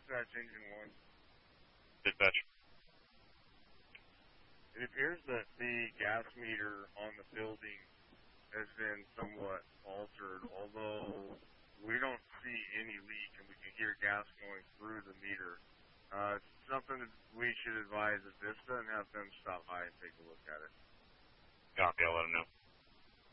Dispatch Engine 1. Dispatch. It appears that the gas meter on the building has been somewhat altered, although we don't see any leak and we can hear gas going through the meter. It's something that we should advise at Vista and have them stop by and take a look at it. Copy, I'll let them know.